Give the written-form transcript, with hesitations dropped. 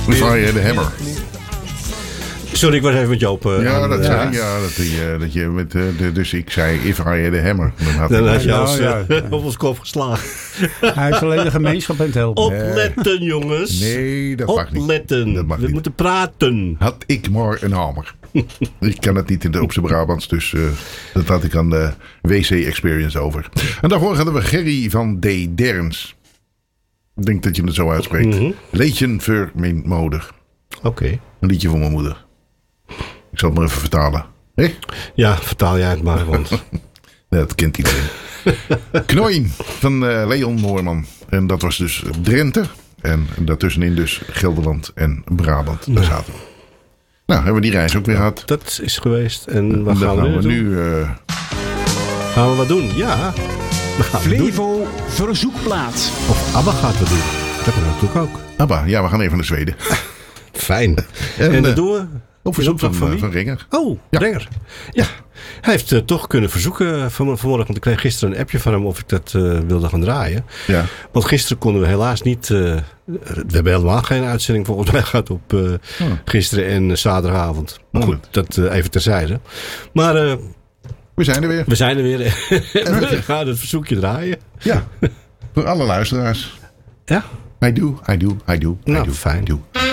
If I Had a Hammer. Sorry, ik was even met Joop. Dat je met... dus ik zei If I Had a Hammer. Dan had je op ons kop geslagen. Hij heeft alleen de gemeenschap aan het helpen. Opletten, jongens. Nee, dat mag niet. Opletten. Dat mag We niet. moeten praten. Had ik maar een hamer. Ik kan het niet op zijn Brabants, dus dat had ik aan de WC-experience over. En daarvoor hadden we Gerry van D. Derns. Ik denk dat je het zo uitspreekt. Leedjen voor mijn moeder. Oké. Een liedje voor mijn moeder. Ik zal het maar even vertalen. Hé? Ja, vertaal jij het maar. Want... Dat kent iedereen. Knoin van Leon Noorman. En dat was dus Drenthe. En daartussenin dus Gelderland en Brabant. Daar zaten we. Nou, hebben we die reis ook weer gehad. Dat is geweest. En wat gaan we nu? Gaan we wat doen? Ja. Flevo verzoekplaat. Of ABBA gaat we doen. Dat kan natuurlijk ook. ABBA, ja, we gaan even naar Zweden. Fijn. En dat doen we? Op verzoek van Renger. Oh, ja. Renger. Ja. Hij heeft toch kunnen verzoeken vanmorgen. Want ik kreeg gisteren een appje van hem of ik dat wilde gaan draaien. Ja. Want gisteren konden we helaas niet... we hebben helemaal geen uitzending volgens mij gehad op gisteren en zaterdagavond. Maar goed, dat even terzijde. Maar... we zijn er weer. We zijn er weer. En we gaan het verzoekje draaien. Ja. Voor alle luisteraars. Ja. I do. Nou, fijn.